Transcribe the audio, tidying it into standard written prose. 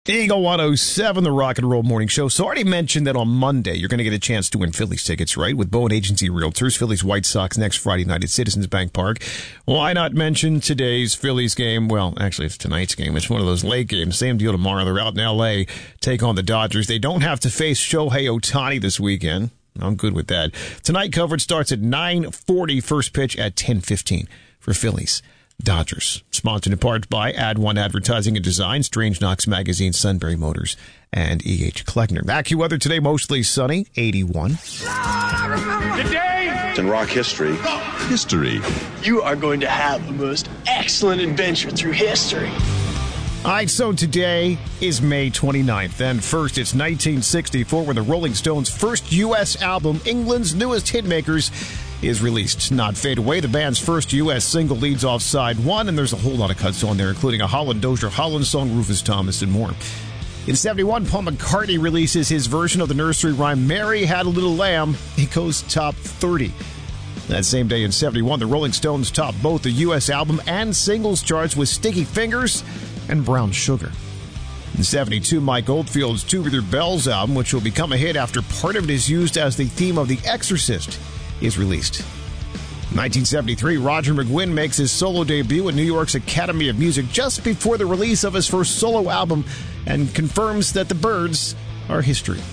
Eagle 107, the Rock and Roll Morning Show. So I already mentioned that on Monday, you're going to get a chance to win Phillies tickets, right? With Bowen Agency Realtors, Phillies White Sox next Friday night at Citizens Bank Park. Why not mention today's Phillies game? Well, actually, it's tonight's game. It's one of those late games. Same deal tomorrow. They're out in L.A. take on the Dodgers. They don't have to face Shohei Ohtani this weekend. I'm good with that. Tonight coverage starts at 9:40, first pitch at 10:15 for Phillies. Dodgers. Sponsored in part by Ad1 Advertising and Design, Strange Knox Magazine, Sunbury Motors, and E.H. Kleckner. AccuWeather today, mostly sunny, 81. Today in rock history. You are going to have the most excellent adventure through history. All right, so today is May 29th, and first it's 1964 when the Rolling Stones' first U.S. album, England's Newest Hitmakers, is released. Not Fade Away, the band's first U.S. single, leads off side one, and there's a whole lot of cuts on there, including a Holland Dozier Holland song, Rufus Thomas, and more. In 71, Paul McCartney releases his version of the nursery rhyme, Mary Had a Little Lamb. It goes top 30. That same day in 71, the Rolling Stones topped both the U.S. album and singles charts with Sticky Fingers and Brown Sugar. In 72, Mike Oldfield's Tubular Bells album, which will become a hit after part of it is used as the theme of The Exorcist, is released. 1973, Roger McGuinn makes his solo debut at New York's Academy of Music just before the release of his first solo album and confirms that the Byrds are history.